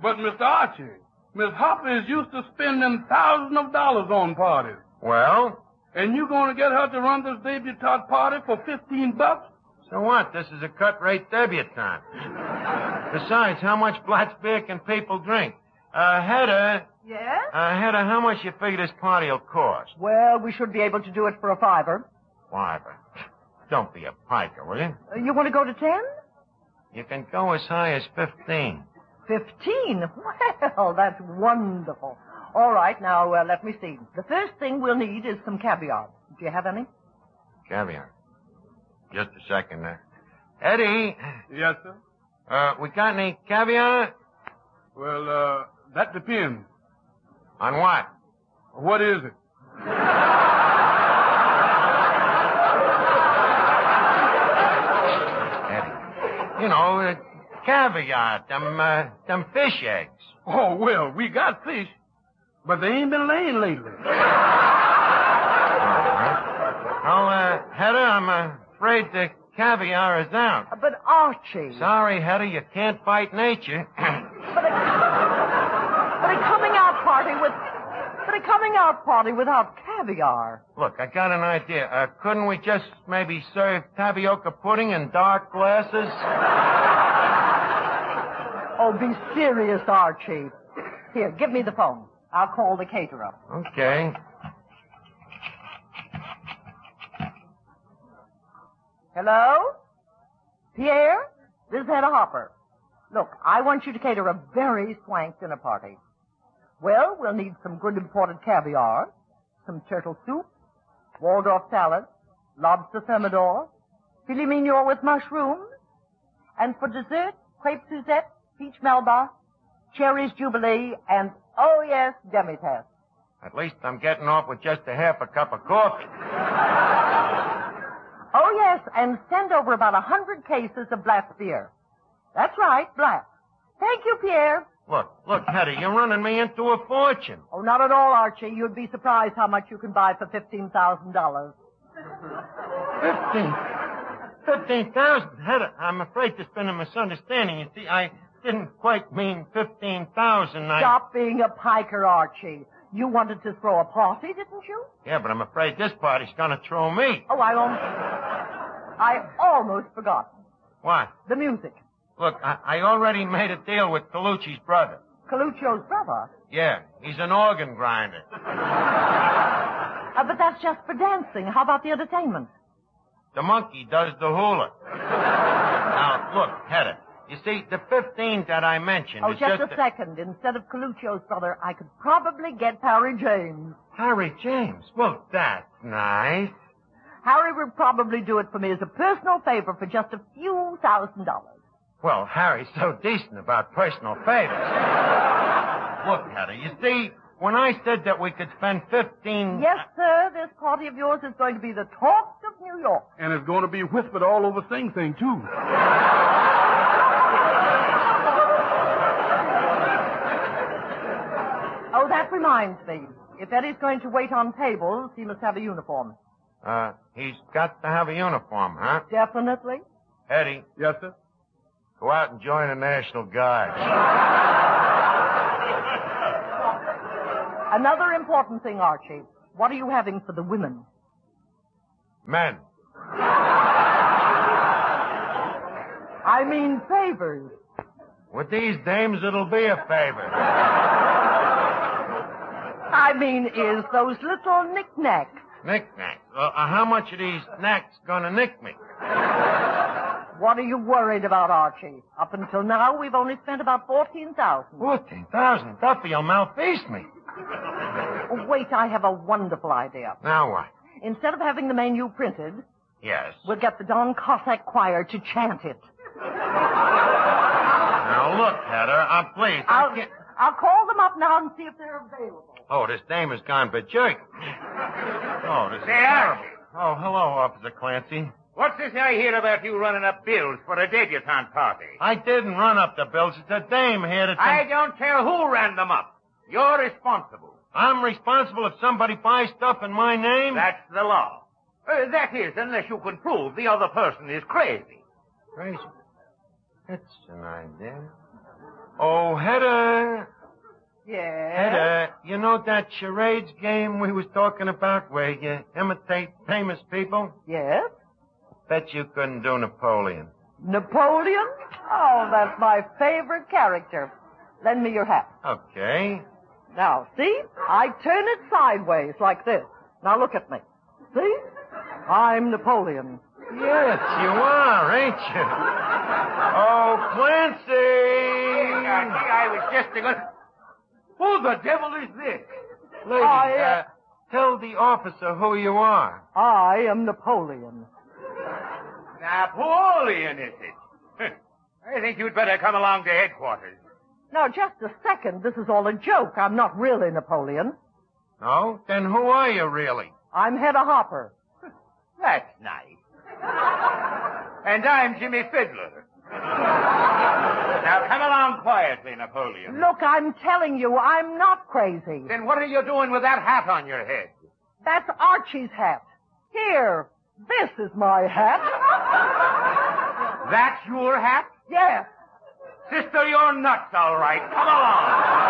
But, Mr. Archie, Miss Hopper is used to spending thousands of dollars on parties. Well? And you going to get her to run this debutante party for $15? So what? This is a cut-rate debutante. Besides, how much Blatz beer can people drink? Hedda. Yes? Hedda, how much you figure this party will cost? Well, we should be able to do it for $5. $5. Don't be a piker, will you? You want to go to 10? You can go as high as 15. 15? Well, that's wonderful. All right, now, let me see. The first thing we'll need is some caviar. Do you have any? Caviar? Just a second there. Eddie. Yes, sir? We got any caviar? Well, that depends. On what? What is it? Eddie. You know, caviar, them fish eggs. Oh, well, we got fish, but they ain't been laying lately. Well, Hedda, I'm afraid the caviar is out. But Archie. Sorry, Hedda, you can't fight nature. But a coming out party without caviar. Look, I got an idea. Couldn't we just maybe serve tapioca pudding in dark glasses? Oh, be serious, Archie. Here, give me the phone. I'll call the caterer. Okay. Hello? Pierre? This is Hedda Hopper. Look, I want you to cater a very swank dinner party. Well, we'll need some good imported caviar, some turtle soup, Waldorf salad, lobster thermidor, filet mignon with mushrooms, and for dessert, crepe Suzette, peach melba, cherries jubilee, and, oh yes, demi-tasse. At least I'm getting off with just a half a cup of coffee. Oh yes, and send over about 100 cases of Blatz beer. That's right, Blatz. Thank you, Pierre. Look, Hedda, you're running me into a fortune. Oh, not at all, Archie. You'd be surprised how much you can buy for $15,000. 15,000? Hedda, I'm afraid there's been a misunderstanding. You see, I didn't quite mean 15,000. Stop being a piker, Archie. You wanted to throw a party, didn't you? Yeah, but I'm afraid this party's gonna throw me. Oh, I almost forgot. What? The music. Look, I already made a deal with Colucci's brother. Coluccio's brother? Yeah, he's an organ grinder. But that's just for dancing. How about the entertainment? The monkey does the hula. Now, look, Hedda, you see, the 15 that I mentioned is just a second. Instead of Coluccio's brother, I could probably get Harry James. Harry James? Well, that's nice. Harry would probably do it for me as a personal favor for just a few $1,000. Well, Harry's so decent about personal favors. Look, Hedda, you see, when I said that we could spend 15... Yes, sir, this party of yours is going to be the talk of New York. And it's going to be whispered all over Sing Sing, too. Oh, that reminds me. If Eddie's going to wait on tables, he must have a uniform. He's got to have a uniform, huh? Definitely. Eddie. Yes, sir? Go out and join the National Guard. Another important thing, Archie. What are you having for the women? Men. I mean favors. With these dames, it'll be a favor. I mean, is those little knickknacks. Knickknacks? How much are these knacks gonna nick me? What are you worried about, Archie? Up until now, we've only spent about $14,000. 14,000? Duffy'll malfeast me. Oh, wait, I have a wonderful idea. Now what? Instead of having the menu printed... Yes? We'll get the Don Cossack Choir to chant it. Now, look, Hedda, please. I'll call them up now and see if they're available. Oh, this dame has gone berserk. Oh, this is terrible. Oh, hello, Officer Clancy. What's this I hear about you running up bills for a debutante party? I didn't run up the bills. It's a dame here that... I don't care who ran them up. You're responsible. I'm responsible if somebody buys stuff in my name? That's the law. That is, unless you can prove the other person is crazy. Crazy? That's an idea. Oh, Hedda, Yes. Hedda, you know that charades game we was talking about where you imitate famous people? Yes. Bet you couldn't do Napoleon. Napoleon? Oh, that's my favorite character. Lend me your hat. Okay. Now, see? I turn it sideways like this. Now look at me. See? I'm Napoleon. Yes, you are, ain't you? Oh, Clancy! I was just going. Who the devil is this? Lady, tell the officer who you are. I am Napoleon. Napoleon, is it? I think you'd better come along to headquarters. Now, just a second. This is all a joke. I'm not really Napoleon. No? Then who are you, really? I'm Hedda Hopper. That's nice. And I'm Jimmy Fiddler. Now, come along quietly, Napoleon. Look, I'm telling you, I'm not crazy. Then what are you doing with that hat on your head? That's Archie's hat. Here, this is my hat. That's your hat? Yes. Sister, you're nuts, all right. Come along.